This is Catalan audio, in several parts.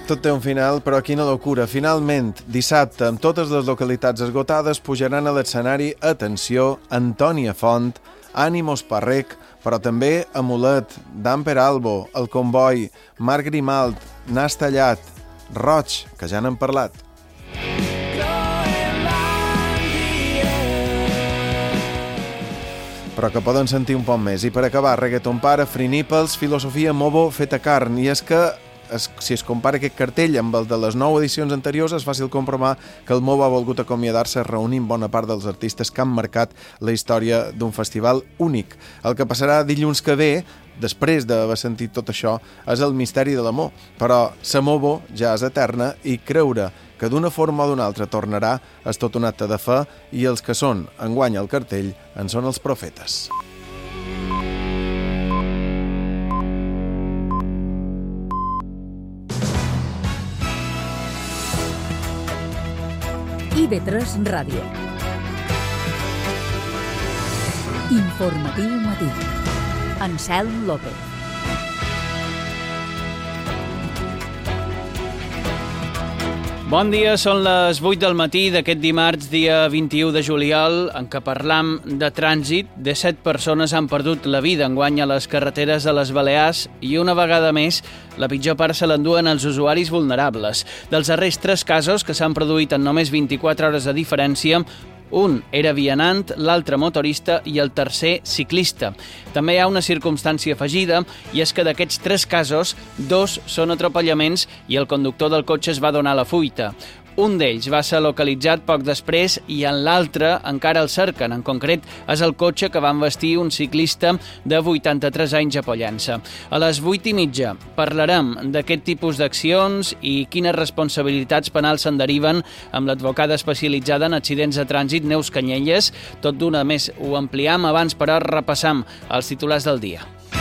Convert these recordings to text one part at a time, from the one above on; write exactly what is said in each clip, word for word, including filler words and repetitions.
Tot té un final, però quina locura. Finalment, dissabte, amb totes les localitats esgotades, pujaran a l'escenari, atenció, Antònia Font, Ànimos Parrec, però també Amulet, Dan Peralbo, El Comboi, Marc Grimalt, Nas Tallat, Roig, que ja n'hem parlat. Però que poden sentir un poc més. I per acabar, Reggaeton Pare, Free Nipples, Filosofia Mobo, Feta Carn. I és que Es, si es compara aquest cartell amb el de les nou edicions anteriors, és fàcil comprovar que el Mobo ha volgut acomiadar-se reunint bona part dels artistes que han marcat la història d'un festival únic. El que passarà dilluns que ve, després d'haver sentit tot això, és el misteri de l'amor. Però sa Mobo ja és eterna i creure que d'una forma o d'una altra tornarà és tot un acte de fe i els que són enguany al cartell en són els profetes. I V tres Ràdio. Informatiu matí. Anselm López. Bon dia, són les vuit del matí d'aquest dimarts, dia vint-i-u de juliol, en què parlam de trànsit. disset persones han perdut la vida enguany a les carreteres de les Balears i una vegada més la pitjor part se l'enduen els usuaris vulnerables. Dels darrers tres casos que s'han produït en només vint-i-quatre hores de diferència, un era vianant, l'altre motorista i el tercer ciclista. També hi ha una circumstància afegida i és que d'aquests tres casos, dos són atropellaments i el conductor del cotxe es va donar la fuita. Un d'ells va ser localitzat poc després i en l'altre encara el cerquen. En concret, és el cotxe que va envestir un ciclista de vuitanta-tres anys a Pollença. A les vuit i mitja parlarem d'aquest tipus d'accions i quines responsabilitats penals se'n deriven amb l'advocada especialitzada en accidents de trànsit, Neus Canyelles. Tot d'una més ho ampliam, abans però repassam els titulars del dia.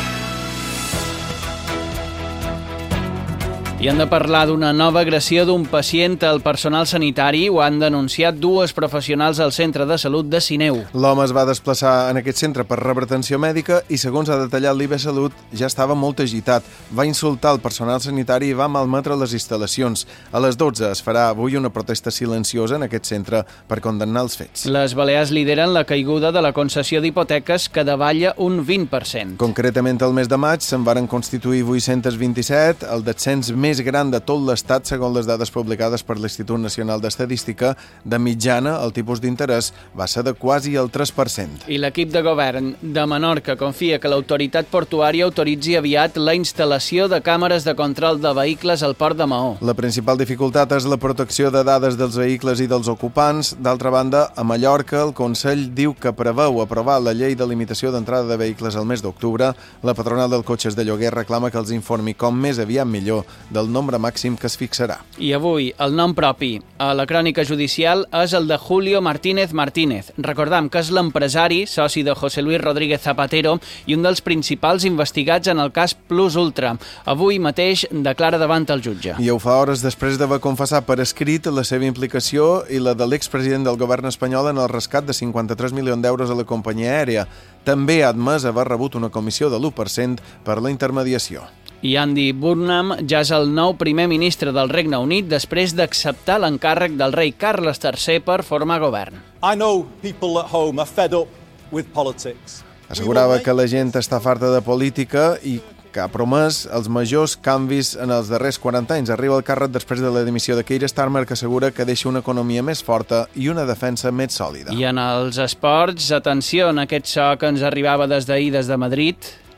I hem de parlar d'una nova agressió d'un pacient al personal sanitari. Ho han denunciat dues professionals al centre de salut de Sineu. L'home es va desplaçar en aquest centre per rebre atenció mèdica i, segons ha detallat l'I B Salut, ja estava molt agitat. Va insultar el personal sanitari i va malmetre les instal·lacions. A les dotze es farà avui una protesta silenciosa en aquest centre per condemnar els fets. Les Balears lideren la caiguda de la concessió d'hipoteques, que davalla un vint per cent. Concretament, el mes de maig se'n varen constituir vuit-cents vint-i-set, el descens més gran de tot l'Estat, segons les dades publicades per l'Institut Nacional d'Estadística. De mitjana, el tipus d'interès va ser de quasi el tres per cent. I l'equip de govern de Menorca confia que l'autoritat portuària autoritzi aviat la instal·lació de càmeres de control de vehicles al port de Maó. La principal dificultat és la protecció de dades dels vehicles i dels ocupants. D'altra banda, a Mallorca, el Consell diu que preveu aprovar la llei de limitació d'entrada de vehicles al mes d'octubre. La patronal del cotxes de lloguer reclama que els informi com més aviat millor del nombre màxim que es fixarà. I avui el nom propi a la crònica judicial és el de Julio Martínez Martínez. Recordam que és l'empresari, soci de José Luis Rodríguez Zapatero i un dels principals investigats en el cas Plus Ultra. Avui mateix declara davant el jutge. I ho fa hores després d'haver confessat per escrit la seva implicació i la de l'expresident del govern espanyol en el rescat de cinquanta-tres milions d'euros a la companyia aèria. També ha admès haver rebut una comissió de l'u per cent per la intermediació. I Andy Burnham ja és el nou primer ministre del Regne Unit després d'acceptar l'encàrrec del rei Carles tercer per formar govern. I know people at home are fed up with politics. Assegurava que la gent està farta de política i que ha promès els majors canvis en els darrers quaranta anys. Arriba al càrrec després de la dimissió de Keir Starmer, que assegura que deixa una economia més forta i una defensa més sòlida. I en els esports, atenció en aquest so que ens arribava des d'ahir des de Madrid.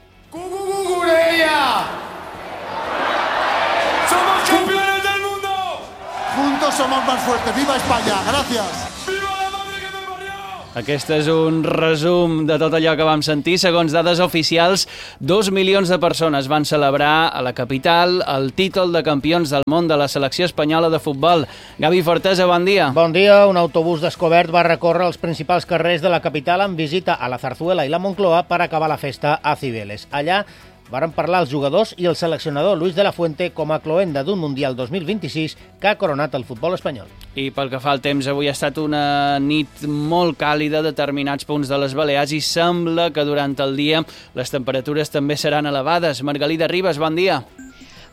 ¡Cucucucureya! ¡Somos campeones del mundo! Juntos somos más fuertes. ¡Viva España! ¡Gracias! Aquest és un resum de tot allò que vam sentir. Segons dades oficials, dos milions de persones van celebrar a la capital el títol de campions del món de la selecció espanyola de futbol. Gavi Fortesa, bon dia. Bon dia. Un autobús descobert va recórrer els principals carrers de la capital en visita a la Zarzuela i la Moncloa per acabar la festa a Cibeles. Allà varen parlar els jugadors i el seleccionador Luis de la Fuente com a cloenda d'un Mundial dos mil vint-i-sis que ha coronat el futbol espanyol. I pel que fa al temps, avui ha estat una nit molt càlida a determinats punts de les Balears i sembla que durant el dia les temperatures també seran elevades. Margalida Ribas, bon dia.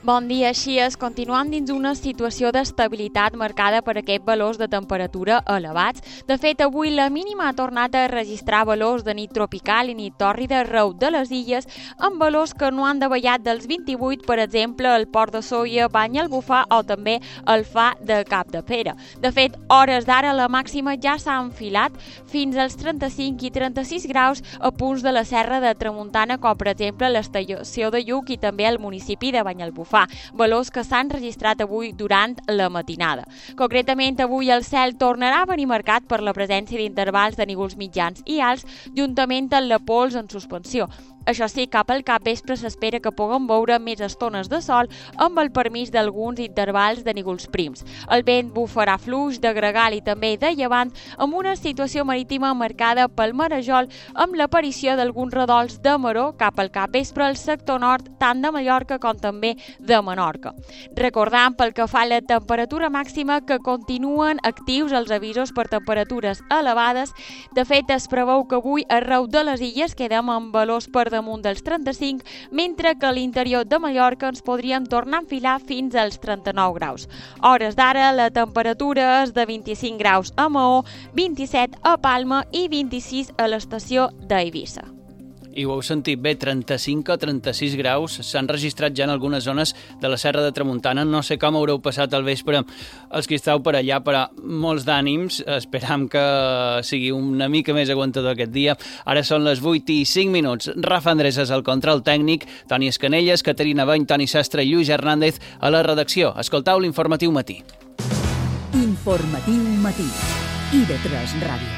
Bon dia, així és. Continuem dins una situació d'estabilitat marcada per aquests valors de temperatura elevats. De fet, avui la mínima ha tornat a registrar valors de nit tropical i nit tòrrida arreu de les illes, amb valors que no han davallat dels vint-i-vuit, per exemple, al Port de Sóller, Banyalbufar o també el Far de Capdepera. De fet, hores d'ara la màxima ja s'ha enfilat fins als trenta-cinc i trenta-sis graus a punts de la Serra de Tramuntana, com per exemple l'estació de Lluc i també el municipi de Banyalbufar. Valors que s'han registrat avui durant la matinada. Concretament, avui el cel tornarà a venir marcat per la presència d'intervals de núvols mitjans i alts, juntament amb la pols en suspensió. Això sí, cap al capvespre s'espera que puguem veure més estones de sol amb el permís d'alguns intervals de núvols prims. El vent bufarà fluix de gregal i també de llevant, amb una situació marítima marcada pel marejol, amb l'aparició d'alguns redols de maró cap al capvespre al sector nord, tant de Mallorca com també de Menorca. Recordant pel que fa a la temperatura màxima que continuen actius els avisos per temperatures elevades. De fet, es preveu que avui arreu de les illes quedem amb valors per damunt dels trenta-cinc, mentre que a l'interior de Mallorca ens podríem tornar a enfilar fins als trenta-nou graus. Hores d'ara, la temperatura és de vint-i-cinc graus a Maó, vint-i-set a Palma i vint-i-sis a l'estació d'Eivissa. I ho heu sentit bé, trenta-cinc o trenta-sis graus s'han registrat ja en algunes zones de la Serra de Tramuntana. No sé com haureu passat al vespre els que esteu per allà, però molts d'ànims. Esperam que sigui una mica més aguantador aquest dia. Ara són les vuit i cinc minuts. Rafa Andrés és el control tècnic, Toni Escanelles, Caterina Bany, Toni Sastre i Lluís Hernández a la redacció. Escoltau l'Informatiu Matí. Informatiu Matí. I de tres Ràdio.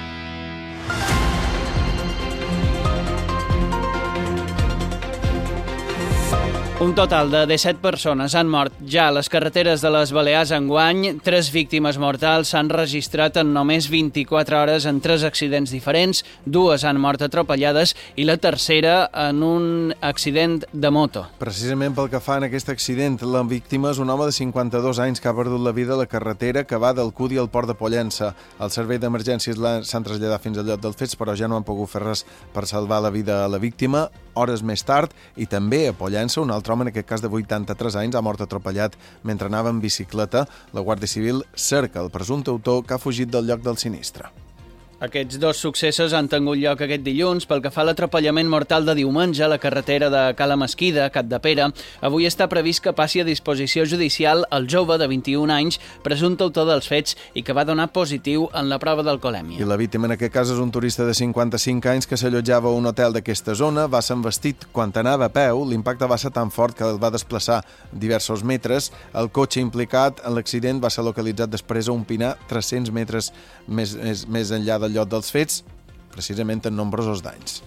Un total de disset persones han mort ja a les carreteres de les Balears enguany. Tres víctimes mortals s'han registrat en només vint-i-quatre hores en tres accidents diferents. Dues han mort atropellades i la tercera en un accident de moto. Precisament pel que fa en aquest accident, la víctima és un home de cinquanta-dos anys que ha perdut la vida a la carretera que va del Cudi al Port de Pollença. El servei d'emergències s'han traslladat fins al lloc dels fets, però ja no han pogut fer res per salvar la vida a la víctima. Hores més tard, i també a Pollença, un altre home, en aquest cas de vuitanta-tres anys, ha mort atropellat mentre anava en bicicleta. La Guàrdia Civil cerca el presumpte autor que ha fugit del lloc del sinistre. Aquests dos successos han tingut lloc aquest dilluns. Pel que fa a l'atropellament mortal de diumenge a la carretera de Cala Mesquida, a Capdepera, avui està previst que passi a disposició judicial el jove de vint-i-un anys, presumpte autor dels fets i que va donar positiu en la prova d'alcoholèmia. I la víctima en aquest cas és un turista de cinquanta-cinc anys que s'allotjava a un hotel d'aquesta zona, va ser envestit quan anava a peu. L'impacte va ser tan fort que el va desplaçar diversos metres. El cotxe implicat en l'accident va ser localitzat després a un pinar tres-cents metres més, més, més enllà del lloc dels fets, precisament en nombrosos danys.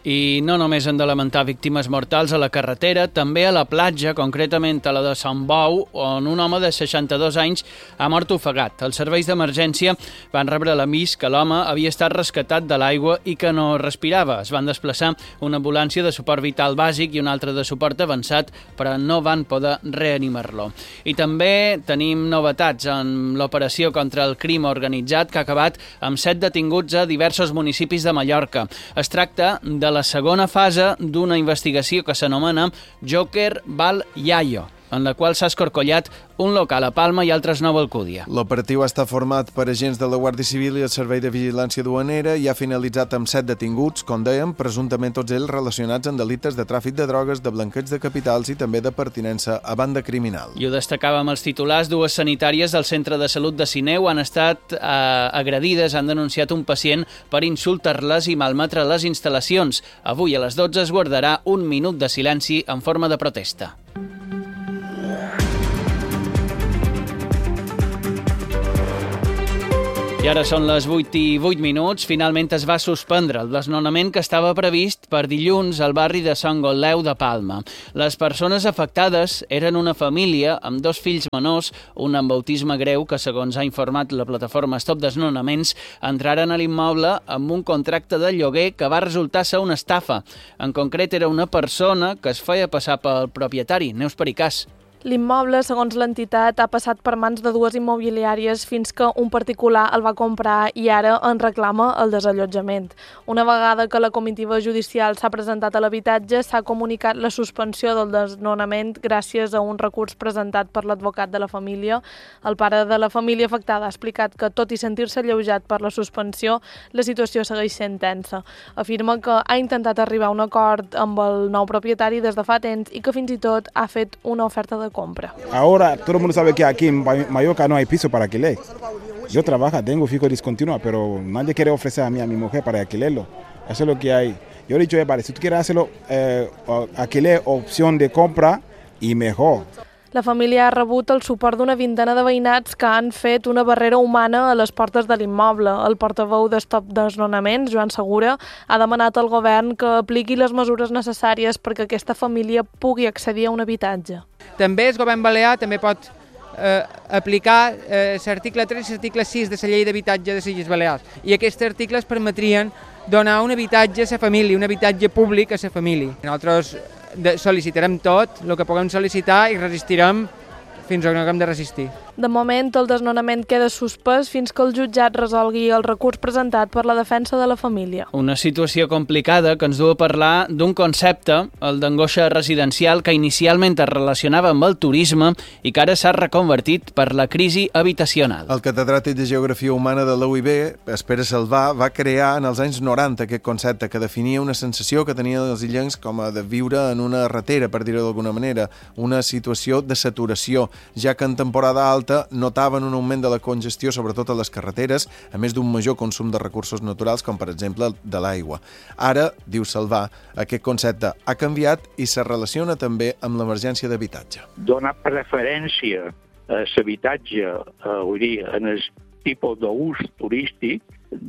I no només han de lamentar víctimes mortals a la carretera, també a la platja, concretament a la de Sant Bou, on un home de seixanta-dos anys ha mort ofegat. Els serveis d'emergència van rebre l'avís que l'home havia estat rescatat de l'aigua i que no respirava. Es van desplaçar una ambulància de suport vital bàsic i una altra de suport avançat, però no van poder reanimar-lo. I també tenim novetats en l'operació contra el crim organitzat, que ha acabat amb set detinguts a diversos municipis de Mallorca. Es tracta de la segona fase d'una investigació que s'anomena Joker Val Yayo, en la qual s'ha escorcollat un local a Palma i altres nou a Alcúdia. L'operatiu està format per agents de la Guàrdia Civil i el Servei de Vigilància Duanera i ha finalitzat amb set detinguts, com dèiem, presumptament tots ells relacionats amb delictes de tràfic de drogues, de blanqueig de capitals i també de pertinença a banda criminal. I ho destacàvem els titulars. Dues sanitàries del Centre de Salut de Sineu han estat eh, agredides, han denunciat un pacient per insultar-les i malmetre les instal·lacions. Avui a les dotze es guardarà un minut de silenci en forma de protesta. I ara són les vuit i vuit minuts. Finalment es va suspendre el desnonament que estava previst per dilluns al barri de Sant Gotleu de Palma. Les persones afectades eren una família amb dos fills menors, un amb autisme greu que, segons ha informat la plataforma Stop Desnonaments, entraren a l'immoble amb un contracte de lloguer que va resultar ser una estafa. En concret, era una persona que es feia passar pel propietari, Neus Pericàs. L'immoble, segons l'entitat, ha passat per mans de dues immobiliàries fins que un particular el va comprar i ara en reclama el desallotjament. Una vegada que la comitiva judicial s'ha presentat a l'habitatge, s'ha comunicat la suspensió del desnonament gràcies a un recurs presentat per l'advocat de la família. El pare de la família afectada ha explicat que, tot i sentir-se alleujat per la suspensió, la situació segueix sent tensa. Afirma que ha intentat arribar a un acord amb el nou propietari des de fa temps i que fins i tot ha fet una oferta de compra. Ahora todo el mundo sabe que aquí en Mallorca no hay piso para alquiler. Yo trabajo, tengo fijo discontinuo, pero nadie quiere ofrecer a mí, a mi mujer, para alquilerlo. Eso es lo que hay. Yo he dicho, vale, si tú quieres hacerlo, eh, alquiler, opción de compra y mejor. La família ha rebut el suport d'una vintena de veïnats que han fet una barrera humana a les portes de l'immoble. El portaveu de Stop Desnonaments, Joan Segura, ha demanat al govern que apliqui les mesures necessàries perquè aquesta família pugui accedir a un habitatge. També el govern balear també pot eh, aplicar eh, l'article tres i l'article sis de la llei d'habitatge de les Illes Balears. I aquests articles permetrien donar un habitatge a la família, un habitatge públic a la família. Nosaltres sol·licitarem tot el que puguem sol·licitar i resistirem fins on haguem de resistir. De moment, el desnonament queda suspès fins que el jutjat resolgui el recurs presentat per la defensa de la família. Una situació complicada que ens du a parlar d'un concepte, el d'angoixa residencial, que inicialment es relacionava amb el turisme i que ara s'ha reconvertit per la crisi habitacional. El catedràtic de Geografia Humana de la U I B, Pere Salvà, va crear en els anys noranta aquest concepte que definia una sensació que tenien els illencs com a de viure en una ratera, per dir-ho d'alguna manera, una situació de saturació, ja que en temporada alta notaven un augment de la congestió, sobretot a les carreteres, a més d'un major consum de recursos naturals, com per exemple de l'aigua. Ara, diu Salvà, aquest concepte ha canviat i se relaciona també amb l'emergència d'habitatge. Donar preferència a l'habitatge, eh, vull dir, en el tipus d'ús turístic,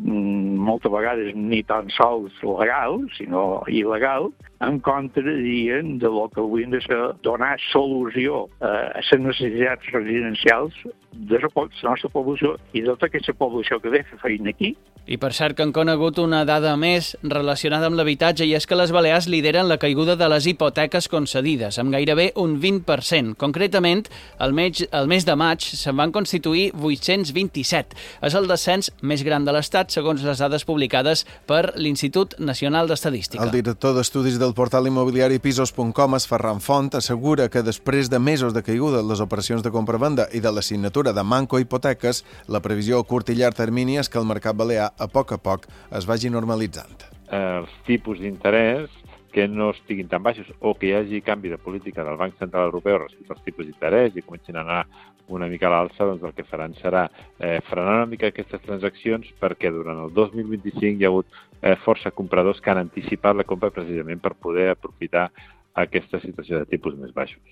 moltes vegades ni tan sols legal, sinó il·legal, en contra, dient, de lo que haurien de ser donar solució a les necessitats residencials de la nostra població i de tota aquesta població que ve a fer feina aquí. I per cert que han conegut una dada més relacionada amb l'habitatge, i és que les Balears lideren la caiguda de les hipoteques concedides, amb gairebé un vint per cent. Concretament, el mes, el mes de maig se'n van constituir vuit-cents vint-i-set. És el descens més gran de l'Estat, segons les dades publicades per l'Institut Nacional d'Estadística. El director d'estudis del portal immobiliari pisos punt com, Ferran Font, assegura que després de mesos de caiguda de les operacions de compra-venda i de la signatura de Manco Hipoteques, la previsió a curt i llarg termini és que el mercat balear a poc a poc es vagi normalitzant. Els tipus d'interès que no estiguin tan baixos o que hi hagi canvi de política del Banc Central Europeu respecte als tipus d'interès i comencin a anar una mica a l'alça, doncs el que faran serà eh, frenar una mica aquestes transaccions perquè durant el dos mil vint-i-cinc hi ha hagut eh, força compradors que han anticipat la compra precisament per poder aprofitar aquesta situació de tipus més baixos.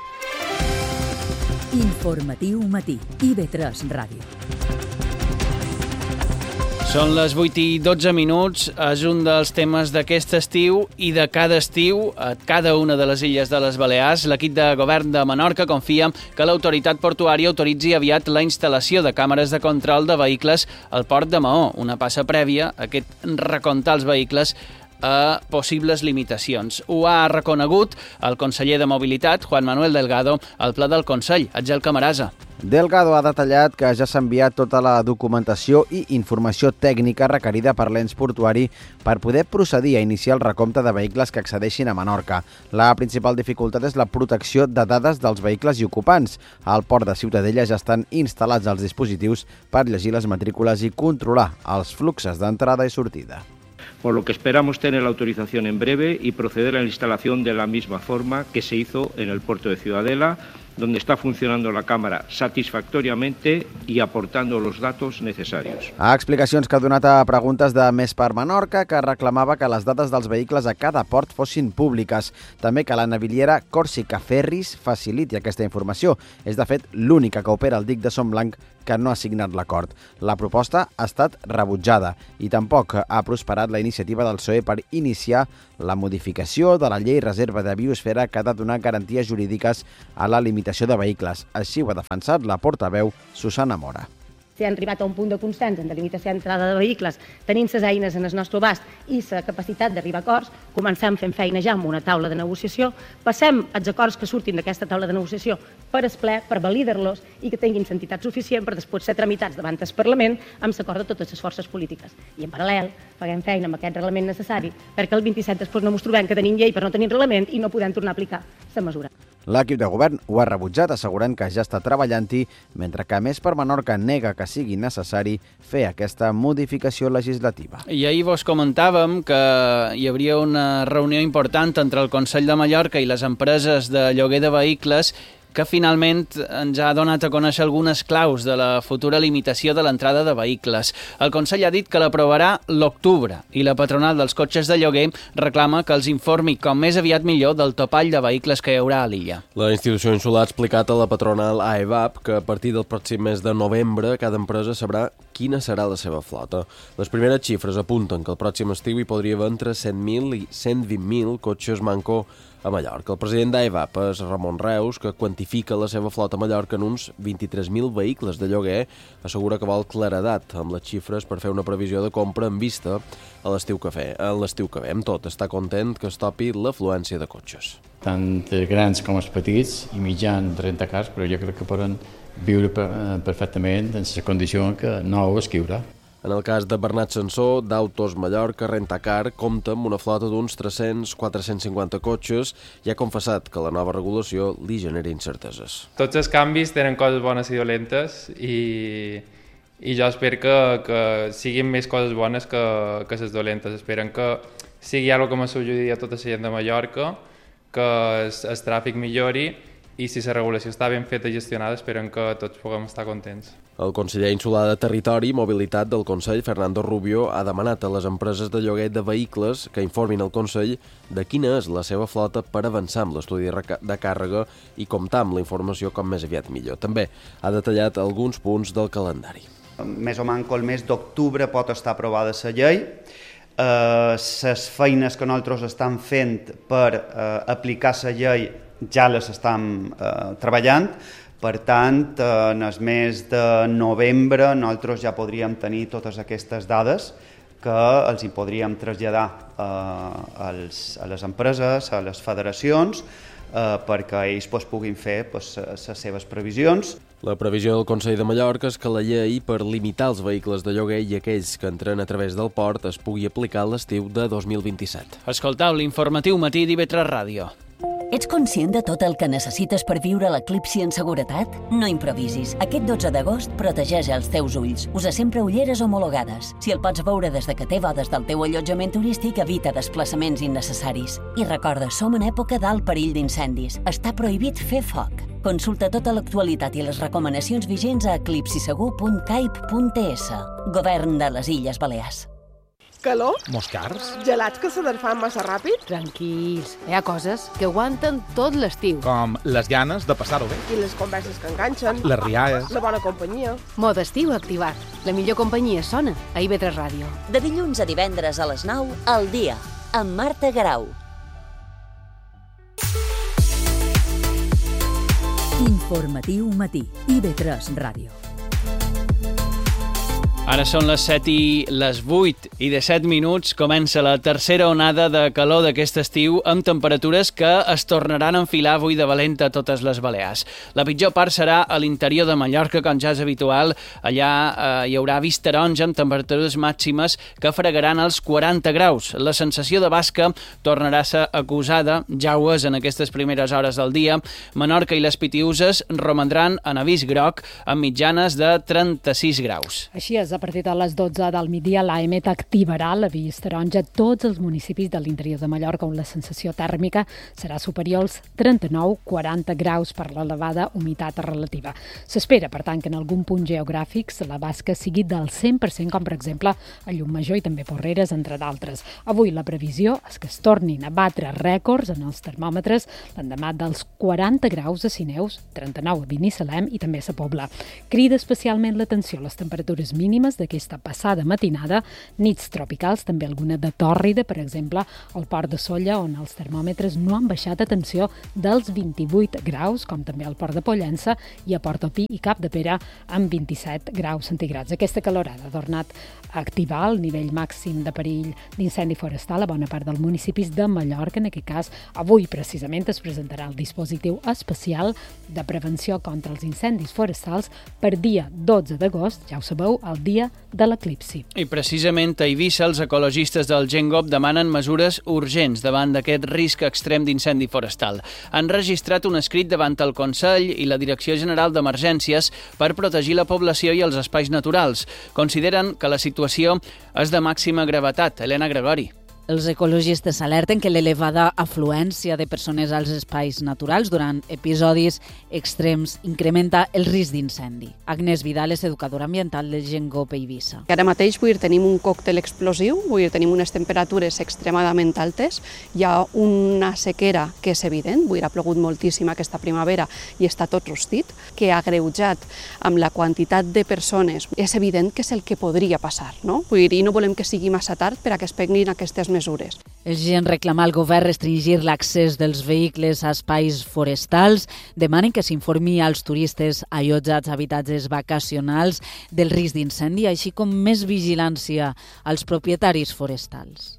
Informatiu matí, I V tres Ràdio. Són les vuit i dotze minuts, és un dels temes d'aquest estiu i de cada estiu a cada una de les illes de les Balears. L'equip de govern de Menorca confia que l'autoritat portuària autoritzi aviat la instal·lació de càmeres de control de vehicles al port de Maó, una passa prèvia a aquest recomptar els vehicles a possibles limitacions. Ho ha reconegut el conseller de Mobilitat, Juan Manuel Delgado, al ple del Consell, Àngel Camarasa. Delgado ha detallat que ja s'ha enviat tota la documentació i informació tècnica requerida per l'ens portuari per poder procedir a iniciar el recompte de vehicles que accedeixin a Menorca. La principal dificultat és la protecció de dades dels vehicles i ocupants. Al port de Ciutadella ja estan instal·lats els dispositius per llegir les matrícules i controlar els fluxos d'entrada i sortida. Por lo que esperamos tener la autorización en breve y proceder a la instalación de la misma forma que se hizo en el puerto de Ciudadela, donde está funcionando la càmera satisfactoriamente y aportando los datos necesarios. A explicacions que ha donat a preguntes de Més per Menorca, que reclamava que les dades dels vehicles a cada port fossin públiques. També que la naviliera Còrsega Ferris faciliti aquesta informació. És, de fet, l'única que opera el dic de Somblanc que no ha signat l'acord. La proposta ha estat rebutjada i tampoc ha prosperat la iniciativa del P S O E per iniciar la modificació de la llei reserva de biosfera que ha de donar garanties jurídiques a la limitació de vehicles. Així ho ha defensat la portaveu Susana Mora. si hem arribat a un punt de consens en delimitació d'entrada de vehicles, tenint les eines en el nostre abast i la capacitat d'arribar a acords, comencem fent feina ja amb una taula de negociació, passem els acords que surtin d'aquesta taula de negociació per el ple, per validar-los i que tinguin entitat suficient per després ser tramitats davant del Parlament amb l'acord de totes les forces polítiques. I en paral·lel, paguem feina amb aquest reglament necessari perquè el vint-i-set després no ens trobem que tenim llei per no tenir reglament i no podem tornar a aplicar la mesura. L'equip de govern ho ha rebutjat, assegurant que ja està treballant-hi, mentre que Més per Menorca nega que sigui necessari fer aquesta modificació legislativa. I ahir vos comentàvem que hi hauria una reunió important entre el Consell de Mallorca i les empreses de lloguer de vehicles que finalment ens ha donat a conèixer algunes claus de la futura limitació de l'entrada de vehicles. El Consell ha dit que l'aprovarà l'octubre i la patronal dels cotxes de lloguer reclama que els informi com més aviat millor del topall de vehicles que hi haurà a l'illa. La institució insular ha explicat a la patronal A E V A P que a partir del pròxim mes de novembre cada empresa sabrà quina serà la seva flota. Les primeres xifres apunten que el pròxim estiu hi podria haver entre cent mil i cent vint mil cotxes manco a Mallorca. El president d'A E V A P és Ramon Reus, que quantifica la seva flota a Mallorca en uns vint-i-tres mil vehicles de lloguer. Assegura que vol claredat amb les xifres per fer una previsió de compra en vista a l'estiu que ve. En l'estiu que ve, amb tot, està content que es topi l'afluència de cotxes. Tant els grans com els petits i mitjans rentacars, però jo crec que poden viure perfectament en la condició que no ho escriurà. En el cas de Bernat Sansó, d'Autos Mallorca Rentacar, compta amb una flota d'uns tres-cents a quatre-cents cinquanta cotxes i ha confessat que la nova regulació li genera incerteses. Tots els canvis tenen coses bones i dolentes i, i jo espero que, que siguin més coses bones que, que les dolentes. Esperen que sigui alguna que m'ajudi a tota la gent de Mallorca, que el, el tràfic millori i si la regulació està ben feta i gestionada, esperen que tots puguem estar contents. El conseller insular de Territori i Mobilitat del Consell, Fernando Rubio, ha demanat a les empreses de lloguer de vehicles que informin al Consell de quina és la seva flota per avançar amb l'estudi de càrrega i comptar amb la informació com més aviat millor. També ha detallat alguns punts del calendari. Més o manco el mes d'octubre pot estar aprovada la llei. Les eh, feines que nosaltres estem fent per eh, aplicar la llei ja les estem eh, treballant. Per tant, en el mes de novembre nosaltres ja podríem tenir totes aquestes dades que els hi podríem traslladar eh, als, a les empreses, a les federacions, eh, perquè ells pues, puguin fer pues, les seves previsions. La previsió del Consell de Mallorca és que la llei per limitar els vehicles de lloguer i aquells que entren a través del port es pugui aplicar a l'estiu de dos mil vint-i-set. Escoltau l'informatiu matí d'I V tres Ràdio. Ets conscient de tot el que necessites per viure l'eclipsi en seguretat? No improvisis. Aquest dotze d'agost protegeix els teus ulls. Usa sempre ulleres homologades. Si el pots veure des de que té bodes del teu allotjament turístic, evita desplaçaments innecessaris. I recorda, som en època d'alt perill d'incendis. Està prohibit fer foc. Consulta tota l'actualitat i les recomanacions vigents a eclipsisegur punt caip punt es. Govern de les Illes Balears. Calor? Moscars? Gelats que se desfan massa ràpid? Tranquils, hi ha coses que aguanten tot l'estiu. Com les ganes de passar-ho bé. I les converses que enganxen. Les rialles. La bona companyia. Mode estiu activat. La millor companyia sona a I V tres Ràdio. De dilluns a divendres a les nou, al dia, amb Marta Garau. Informatiu matí, I V tres Ràdio. Ara són les set i les vuit i de set minuts comença la tercera onada de calor d'aquest estiu amb temperatures que es tornaran a enfilar avui de valent a totes les Balears. La pitjor part serà a l'interior de Mallorca, com ja és habitual. Allà eh, hi haurà vist taronja amb temperatures màximes que fregaran els quaranta graus. La sensació de basca tornarà a ser acusada, ja ho és en aquestes primeres hores del dia. Menorca i les Pitiüses romandran en avís groc amb mitjanes de trenta-sis graus. Així és, a partir de les dotze del migdia l'AEMET activarà l'avís taronja a tots els municipis de l'interior de Mallorca on la sensació tèrmica serà superior als trenta-nou a quaranta graus per l'elevada humitat relativa. S'espera, per tant, que en algun punt geogràfic la basca sigui del cent per cent, com per exemple a Llumajor i també Porreres, entre d'altres. Avui la previsió és que es tornin a batre rècords en els termòmetres l'endemà dels quaranta graus a Sineus, trenta-nou a Binissalem i també a Sa Pobla. Crida especialment l'atenció les temperatures mínimes mínimes d'aquesta passada matinada, nits tropicals, també alguna de tòrrida, per exemple, al Port de Sóller, on els termòmetres no han baixat atenció dels vint-i-vuit graus, com també al Port de Pollença i a Portopí i Capdepera amb vint-i-set graus centígrads. Aquesta calorada ha tornat a activar el nivell màxim de perill d'incendi forestal a bona part dels municipis de Mallorca. En aquest cas, avui precisament es presentarà el dispositiu especial de prevenció contra els incendis forestals per dia dotze d'agost, ja ho sabeu, el dia de l'eclipsi. I precisament a Eivissa els ecologistes del Gengop demanen mesures urgents davant d'aquest risc extrem d'incendi forestal. Han registrat un escrit davant el Consell i la Direcció General d'Emergències per protegir la població i els espais naturals. Consideren que la situació és de màxima gravetat. Helena Gregori. Els ecologistes alerten que l'elevada afluència de persones als espais naturals durant episodis extrems incrementa el risc d'incendi. Agnès Vidal és educadora ambiental del Gengop Eivissa. Ara mateix vull dir, tenim un còctel explosiu, vull dir, tenim unes temperatures extremadament altes, hi ha una sequera que és evident, vull dir, ha plogut moltíssim aquesta primavera i està tot rostit, que ha agreujat amb la quantitat de persones. És evident que és el que podria passar, no? Vull dir, i no volem que sigui massa tard per a que es prenguin aquestes mesures. El G E N reclama al govern restringir l'accés dels vehicles a espais forestals. Demanen que s'informi als turistes allotjats a habitatges vacacionals del risc d'incendi, així com més vigilància als propietaris forestals.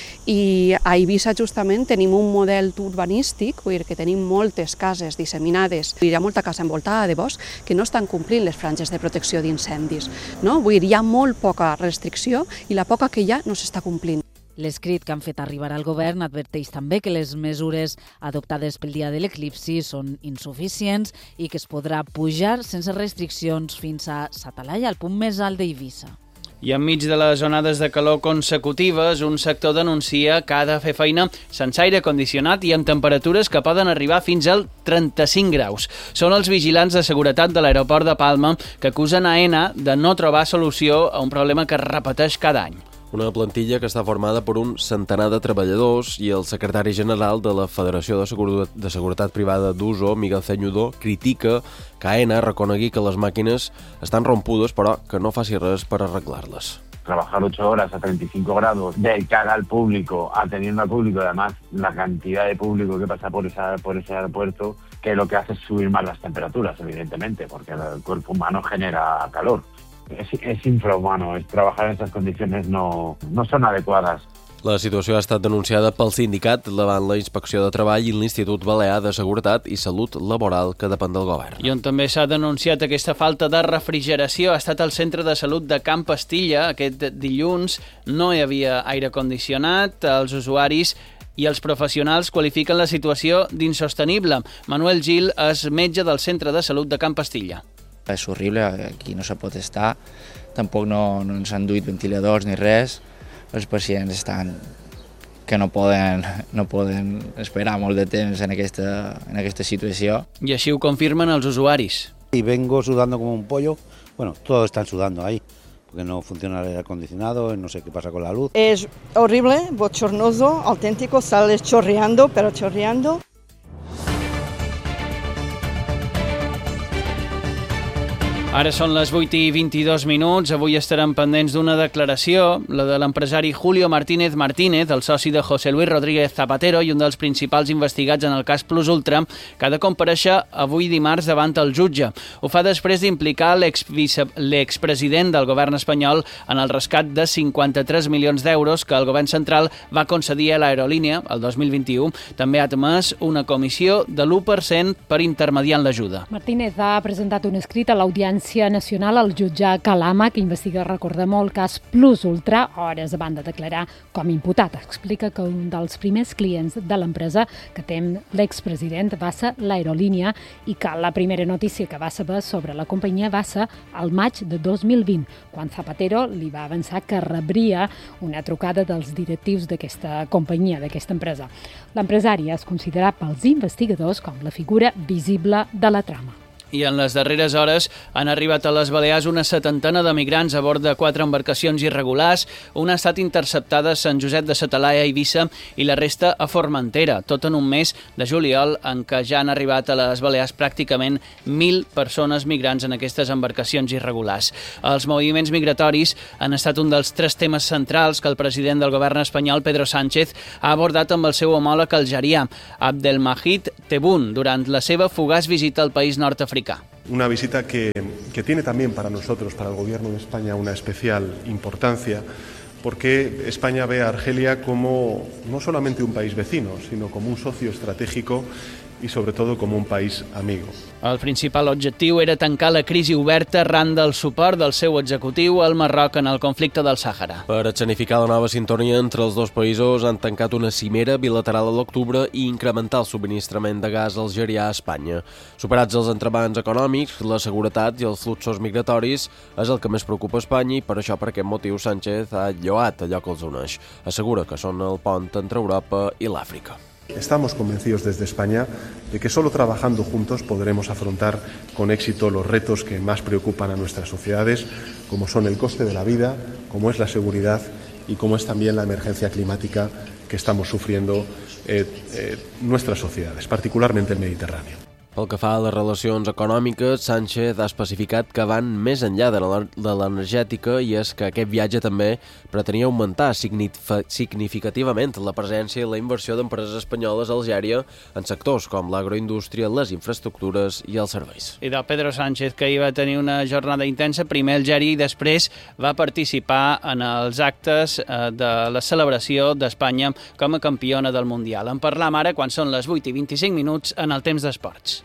I a Eivissa justament tenim un model urbanístic, vull dir que tenim moltes cases disseminades, hi ha molta casa envoltada de bosc que no estan complint les franges de protecció d'incendis, no? Vull dir, hi ha molt poca restricció i la poca que hi ha no s'està complint. L'escrit que han fet arribar al govern adverteix també que les mesures adoptades pel dia de l'eclipsi són insuficients i que es podrà pujar sense restriccions fins a Satalaia, el punt més alt d'Eivissa. I enmig de les onades de calor consecutives, un sector denuncia que ha de fer feina sense aire condicionat i amb temperatures que poden arribar fins al trenta-cinc graus. Són els vigilants de seguretat de l'aeroport de Palma que acusen a AENA de no trobar solució a un problema que es repeteix cada any. Una plantilla que està formada per un centenar de treballadors i el secretari general de la Federació de Seguretat, de Seguretat Privada d'Uso, Miguel Ceñudo, critica que AENA reconegui que les màquines estan rompudes però que no faci res per arreglar-les. Trabajar ocho horas a treinta y cinco grados de cara al público, atendiendo al público, además la cantidad de público que pasa por, esa, por ese aeropuerto, que lo que hace es subir más las temperaturas, evidentemente, porque el cuerpo humano genera calor. Es, es infrahumano, es trabajar en estas condiciones no, no son adecuadas. La situació ha estat denunciada pel sindicat davant la Inspecció de Treball i l'Institut Balear de Seguretat i Salut Laboral, que depèn del govern. I on també s'ha denunciat aquesta falta de refrigeració ha estat el Centre de Salut de Can Pastilla. Aquest dilluns no hi havia aire condicionat, els usuaris i els professionals qualifiquen la situació d'insostenible. Manuel Gil és metge del Centre de Salut de Can Pastilla. És horrible, aquí no se pot estar, tampoc no, no ens han duit ventiladors ni res, els pacients estan que no poden, no poden esperar molt de temps en aquesta, en aquesta situació. I així ho confirmen els usuaris. Y vengo sudando como un pollo, bueno, todos están sudando ahí, porque no funciona el aire acondicionado, no sé qué pasa con la luz. Es horrible, bochornoso, auténtico, sales chorreando, pero chorreando. Ara són les vuit i vint-i-dos minuts. Avui estarem pendents d'una declaració, la de l'empresari Julio Martínez Martínez, el soci de José Luis Rodríguez Zapatero i un dels principals investigats en el cas Plus Ultra, que ha de comparèixer avui dimarts davant el jutge. Ho fa després d'implicar l'expresident del govern espanyol en el rescat de cinquanta-tres milions d'euros que el govern central va concedir a l'aerolínia el dos mil vint-i-u. També ha admès una comissió de l'u per cent per intermediar en l'ajuda. Martínez ha presentat un escrit a l'Audiència Nacional al jutge Calama, que investiga, recordem, el cas Plus Ultra, hores abans de declarar com imputat. Explica que un dels primers clients de l'empresa que té l'expresident va ser l'aerolínia i que la primera notícia que va saber sobre la companyia va ser al maig de dos mil vint, quan Zapatero li va avançar que rebria una trucada dels directius d'aquesta companyia, d'aquesta empresa. L'empresari és considerat pels investigadors com la figura visible de la trama. I en les darreres hores han arribat a les Balears una setantena de migrants a bord de quatre embarcacions irregulars. Una ha estat interceptada a Sant Josep de sa Talaia, a Eivissa, i la resta a Formentera, tot en un mes de juliol en què ja han arribat a les Balears pràcticament mil persones migrants en aquestes embarcacions irregulars. Els moviments migratoris han estat un dels tres temes centrals que el president del govern espanyol, Pedro Sánchez, ha abordat amb el seu homòleg algerià, Abdelmajid Tebboune, durant la seva fugaç visita al país nord-africà. Una visita que, que tiene también para nosotros, para el Gobierno de España, una especial importancia, porque España ve a Argelia como no solamente un país vecino, sino como un socio estratégico i sobretot com un país amigo. El principal objectiu era tancar la crisi oberta arran del suport del seu executiu al Marroc en el conflicte del Sàhara. Per escenificar la nova sintonia entre els dos països han tancat una cimera bilateral a l'octubre i incrementar el subministrament de gas algerià a Espanya. Superats els entrebancs econòmics, la seguretat i els fluxos migratoris és el que més preocupa Espanya i per això, per aquest motiu, Sánchez ha lloat allò que els uneix. Assegura que són el pont entre Europa i l'Àfrica. Estamos convencidos desde España de que solo trabajando juntos podremos afrontar con éxito los retos que más preocupan a nuestras sociedades, como son el coste de la vida, como es la seguridad y como es también la emergencia climática que estamos sufriendo eh, eh, nuestras sociedades, particularmente el Mediterráneo. Pel que fa a les relacions econòmiques, Sánchez ha especificat que van més enllà de l'energètica i és que aquest viatge també pretenia augmentar significativament la presència i la inversió d'empreses espanyoles a Algèria en sectors com l'agroindústria, les infraestructures i els serveis. I del Pedro Sánchez, que hi va tenir una jornada intensa, primer a Algèria i després va participar en els actes de la celebració d'Espanya com a campiona del Mundial. En parlam ara quan són les vuit i vint-i-cinc minuts en el temps d'esports.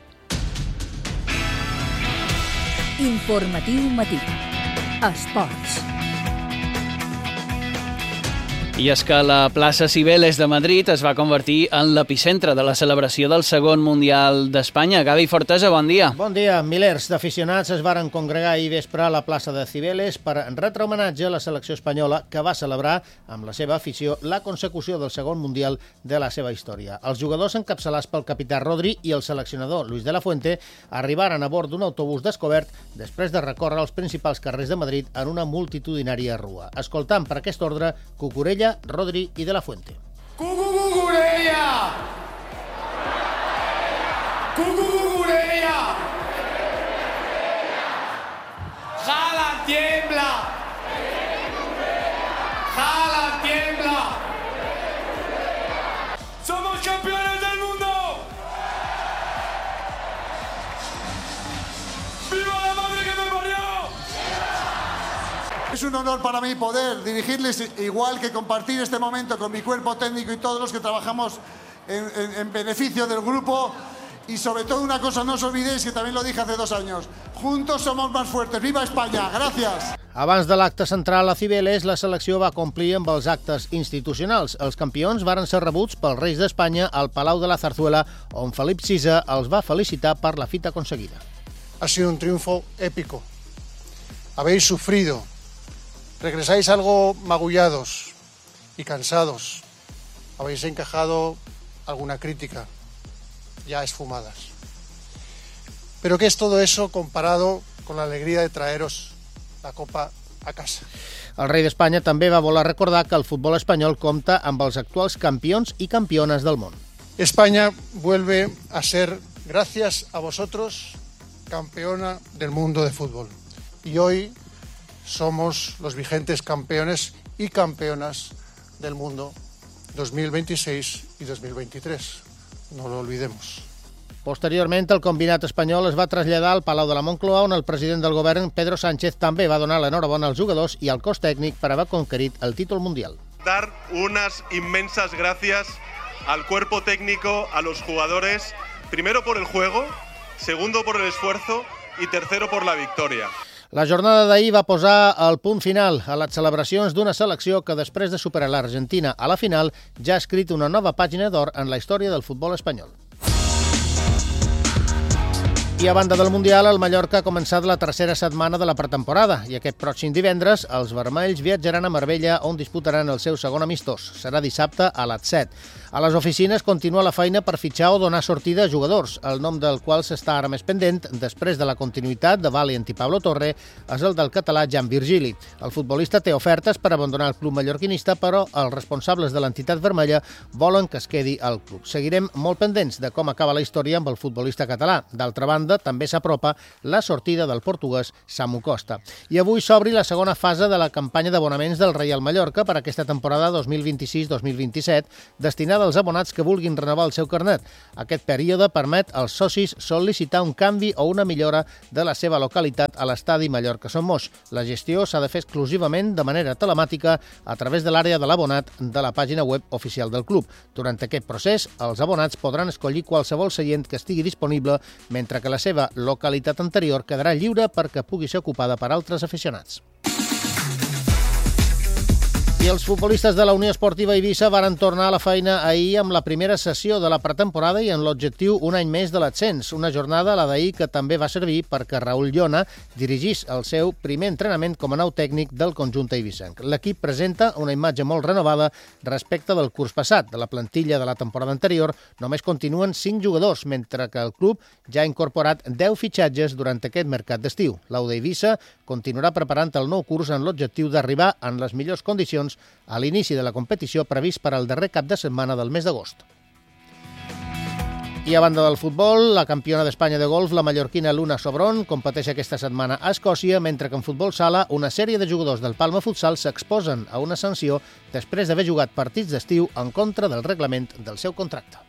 Informatiu matí. Esports. I és que la plaça Cibeles de Madrid es va convertir en l'epicentre de la celebració del segon Mundial d'Espanya. Gavi Fortesa, bon dia. Bon dia. Milers d'aficionats es varen congregar ahir vespre a la plaça de Cibeles per retre homenatge a la selecció espanyola que va celebrar amb la seva afició la consecució del segon Mundial de la seva història. Els jugadors encapçalats pel capità Rodri i el seleccionador Luis de la Fuente arribaren a bord d'un autobús descobert després de recórrer els principals carrers de Madrid en una multitudinària rua. Escoltant per aquest ordre Cucurella, Rodri i de la Fuente. ¡Cucurella! ¡Cucurella! ¡Jala, tiembla! ¡Jala, tiembla! ¡Somos campeones del mundo! ¡Viva la madre que me parió! Es un honor para mí poder dirigirles, igual que compartir este momento con mi cuerpo técnico y todos los que trabajamos en, en, en beneficio del grupo. Y sobre todo una cosa, no os olvidéis, que también lo dije hace dos años, juntos somos más fuertes. ¡Viva España! Gràcies! Abans de l'acte central a Cibeles, la selecció va complir amb els actes institucionals. Els campions varen ser rebuts pels Reis d'Espanya al Palau de la Zarzuela, on Felip sisè els va felicitar per la fita aconseguida. Ha sido un triunfo épico. Habéis sufrido. Regresáis algo magullados y cansados. Habéis encajado alguna crítica, ya esfumadas. Pero ¿qué es todo eso comparado con la alegría de traeros la copa a casa? El rei d'Espanya també va voler recordar que el futbol espanyol compta amb els actuals campions i campiones del món. España vuelve a ser, gracias a vosotros, campeona del mundo de fútbol. Y hoy somos los vigentes campeones y campeonas del mundo dos mil veintiséis y dos mil veintitrés. No lo olvidemos. Posteriorment, el combinat espanyol es va traslladar al Palau de la Moncloa, on el president del govern, Pedro Sánchez, també va donar l'enhorabona als jugadors i al cos tècnic per haver conquerit el títol mundial. Dar unas inmensas gracias al cuerpo técnico, a los jugadores, primero por el juego, segundo por el esfuerzo y tercero por la victoria. La jornada d'ahir va posar el punt final a les celebracions d'una selecció que, després de superar l'Argentina a la final, ja ha escrit una nova pàgina d'or en la història del futbol espanyol. I a banda del Mundial, el Mallorca ha començat la tercera setmana de la pretemporada i aquest pròxim divendres els vermells viatjaran a Marbella, on disputaran el seu segon amistós. Serà dissabte a les set. A les oficines continua la feina per fitxar o donar sortida a jugadors, el nom del qual s'està ara més pendent, després de la continuïtat de Valient i Pablo Torre, és el del català Jan Virgili. El futbolista té ofertes per abandonar el club mallorquinista, però els responsables de l'entitat vermella volen que es quedi al club. Seguirem molt pendents de com acaba la història amb el futbolista català. D'altra banda, també s'apropa la sortida del portuguès Samu Costa. I avui s'obri la segona fase de la campanya d'abonaments del Reial Mallorca per aquesta temporada dos mil vint-i-sis dos mil vint-i-set, destinada als abonats que vulguin renovar el seu carnet. Aquest període permet als socis sol·licitar un canvi o una millora de la seva localitat a l'estadi Mallorca-Son Moix. La gestió s'ha de fer exclusivament de manera telemàtica a través de l'àrea de l'abonat de la pàgina web oficial del club. Durant aquest procés, els abonats podran escollir qualsevol seient que estigui disponible, mentre que la seva localitat anterior quedarà lliure perquè pugui ser ocupada per altres aficionats. I els futbolistes de la Unió Esportiva Eivissa varen tornar a la feina ahir amb la primera sessió de la pretemporada i amb l'objectiu un any més de l'ascens. Una jornada, la d'ahir, que també va servir perquè Raül Llona dirigís el seu primer entrenament com a nou tècnic del conjunt eivissenc. L'equip presenta una imatge molt renovada respecte del curs passat. De la plantilla de la temporada anterior només continuen cinc jugadors, mentre que el club ja ha incorporat deu fitxatges durant aquest mercat d'estiu. L'U D Eivissa continuarà preparant el nou curs amb l'objectiu d'arribar en les millors condicions a l'inici de la competició previst per al darrer cap de setmana del mes d'agost. I a banda del futbol, la campiona d'Espanya de golf, la mallorquina Luna Sobron, competeix aquesta setmana a Escòcia, mentre que en futbol sala una sèrie de jugadors del Palma Futsal s'exposen a una sanció després d'haver jugat partits d'estiu en contra del reglament del seu contracte.